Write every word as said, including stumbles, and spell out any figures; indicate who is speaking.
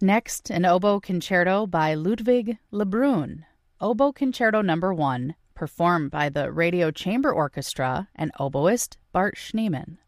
Speaker 1: Next, an oboe concerto by Ludwig Lebrun, Oboe Concerto Number One, performed by the Radio Chamber Orchestra and oboist Bart Schneemann.